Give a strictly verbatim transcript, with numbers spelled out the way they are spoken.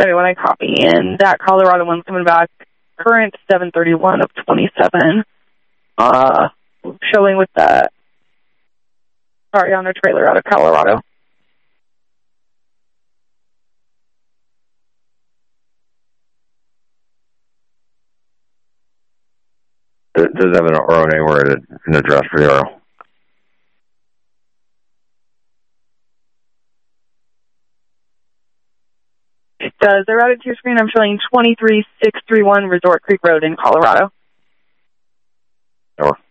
seventy-one, I copy. And that Colorado one's coming back current seven thirty-one of twenty-seven. Uh, showing with that. Sorry, on a trailer out of Colorado. Does it have an or name or an address for the oil? It does. They're routed to your screen. I'm showing twenty-three six thirty-one Resort Creek Road in Colorado. Or